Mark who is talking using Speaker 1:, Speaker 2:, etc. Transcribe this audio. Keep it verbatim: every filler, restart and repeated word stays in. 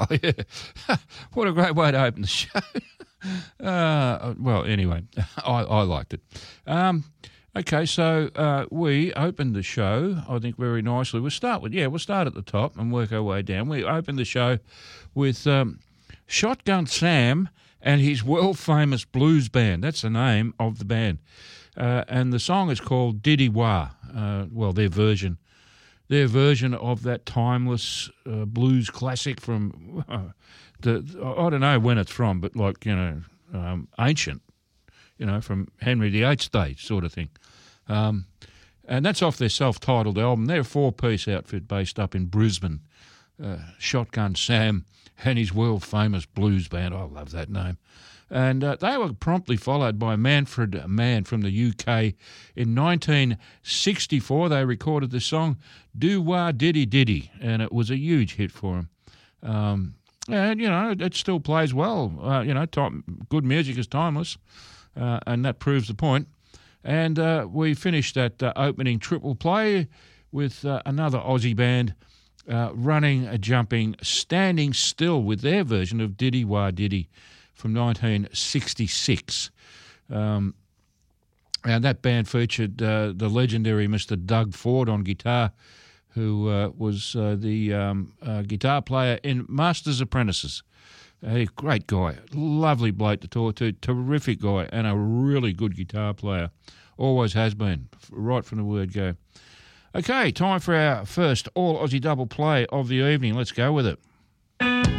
Speaker 1: Oh, yeah. What a great way to open the show. uh, well, anyway, I, I liked it. Um, okay, so uh, we opened the show, I think, very nicely. We'll start with, yeah, we'll start at the top and work our way down. We opened the show with um, Shotgun Sam and his world-famous blues band. That's the name of the band. Uh, and the song is called Diddy Wah. Uh, well, their version. Their version of that timeless uh, blues classic from, uh, the I don't know when it's from, but like, you know, um, ancient, you know, from Henry the Eighth's day sort of thing. Um, and that's off their self-titled album. They're a four-piece outfit based up in Brisbane. Uh, Shotgun Sam and his world-famous blues band. I love that name. And uh, they were promptly followed by Manfred Mann from the U K. In nineteen sixty-four, they recorded the song Do Wah Diddy Diddy, and it was a huge hit for them. Um, and, you know, it still plays well. Uh, you know, time, good music is timeless, uh, and that proves the point. And uh, we finished that uh, opening triple play with uh, another Aussie band uh, running, uh, jumping, standing still with their version of Diddy Wah Diddy from nineteen sixty-six. Um, and that band featured uh, the legendary Mister Doug Ford on guitar, who uh, was uh, the um, uh, guitar player in Master's Apprentices. A great guy, lovely bloke to talk to, terrific guy, and a really good guitar player. Always has been, right from the word go. Okay, time for our first all-Aussie double play of the evening. Let's go with it.